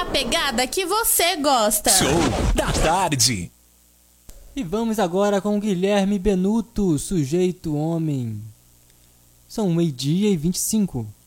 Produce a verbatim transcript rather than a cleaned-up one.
pegada que você gosta. Show da tarde. E vamos agora com Guilherme Benuto, Sujeito Homem. São meio-dia e vinte e cinco.